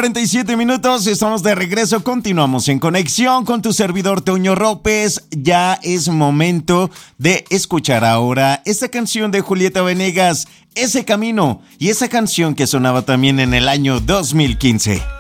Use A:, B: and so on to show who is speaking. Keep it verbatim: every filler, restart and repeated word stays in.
A: cuarenta y siete minutos, estamos de regreso, continuamos en conexión con tu servidor Toño López. Ya es momento de escuchar ahora esta canción de Julieta Venegas, Ese Camino, y esa canción que sonaba también en el año dos mil quince.